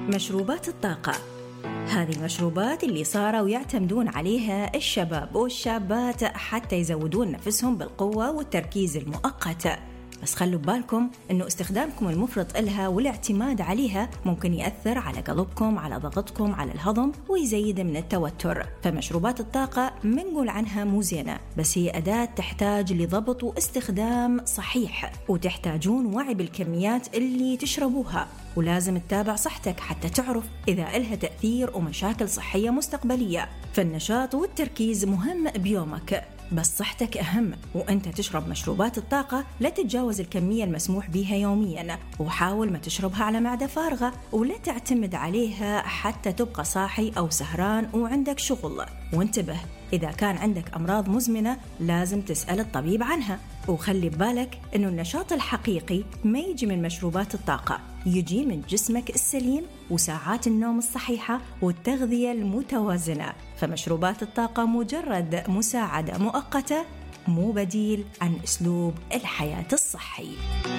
مشروبات الطاقة، هذه المشروبات اللي صاروا يعتمدون عليها الشباب والشابات حتى يزودون نفسهم بالقوة والتركيز المؤقت. بس خلوا بالكم أنه استخدامكم المفرط إلها والاعتماد عليها ممكن يأثر على قلبكم، على ضغطكم، على الهضم، ويزيد من التوتر. فمشروبات الطاقة منقول عنها مو زينة، بس هي أداة تحتاج لضبط واستخدام صحيح، وتحتاجون وعي بالكميات اللي تشربوها، ولازم تتابع صحتك حتى تعرف إذا إلها تأثير ومشاكل صحية مستقبلية. فالنشاط والتركيز مهم بيومك، بس صحتك أهم. وأنت تشرب مشروبات الطاقة لا تتجاوز الكمية المسموح بها يومياً، وحاول ما تشربها على معدة فارغة، ولا تعتمد عليها حتى تبقى صاحي أو سهران وعندك شغل. وانتبه، إذا كان عندك أمراض مزمنة لازم تسأل الطبيب عنها. وخلي بالك إنه النشاط الحقيقي ما يجي من مشروبات الطاقة، يجي من جسمك السليم وساعات النوم الصحيحة والتغذية المتوازنة. فمشروبات الطاقة مجرد مساعدة مؤقتة، مو بديل عن أسلوب الحياة الصحي.